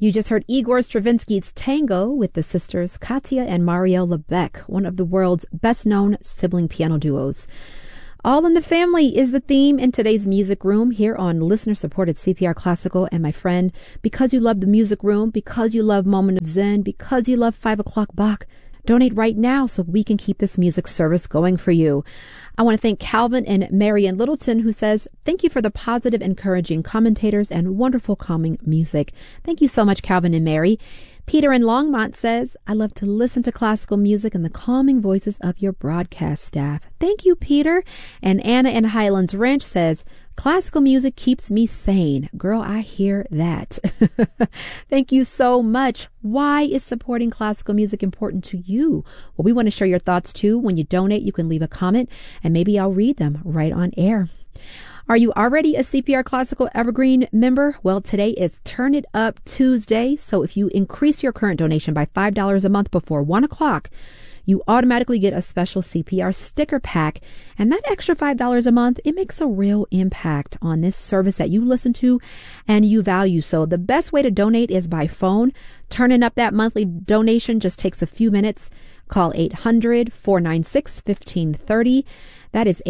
You just heard Igor Stravinsky's Tango with the sisters Katia and Marielle Lebec, one of the world's best-known sibling piano duos. All in the Family is the theme in today's Music Room here on listener-supported CPR Classical. And my friend, because you love the Music Room, because you love Moment of Zen, because you love 5 o'clock Bach, donate right now so we can keep this music service going for you. I want to thank Calvin and Marian Littleton, who says, thank you for the positive, encouraging commentators and wonderful calming music. Thank you so much, Calvin and Mary. Peter in Longmont says, I love to listen to classical music and the calming voices of your broadcast staff. Thank you, Peter. And Anna in Highlands Ranch says, classical music keeps me sane. Girl, I hear that. Thank you so much. Why is supporting classical music important to you? Well, we want to share your thoughts too. When you donate, you can leave a comment and maybe I'll read them right on air. Are you already a CPR Classical Evergreen member? Well, today is Turn It Up Tuesday. So if you increase your current donation by $5 a month before 1 o'clock, you automatically get a special CPR sticker pack. And that extra $5 a month, it makes a real impact on this service that you listen to and you value. So the best way to donate is by phone. Turning up that monthly donation just takes a few minutes. Call 800-496-1530. That is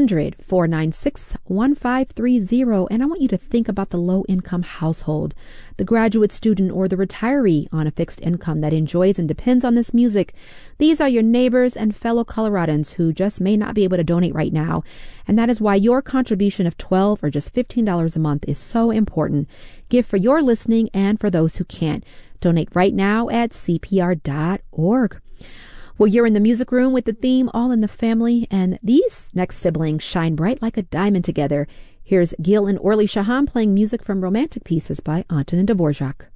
800-496-1530. And I want you to think about the low-income household, the graduate student or the retiree on a fixed income that enjoys and depends on this music. These are your neighbors and fellow Coloradans who just may not be able to donate right now. And that is why your contribution of $12 or just $15 a month is so important. Give for your listening and for those who can't. Donate right now at CPR.org. Well, you're in the Music Room with the theme All in the Family, and these next siblings shine bright like a diamond together. Here's Gil and Orly Shahan playing music from Romantic Pieces by Antonin Dvorak.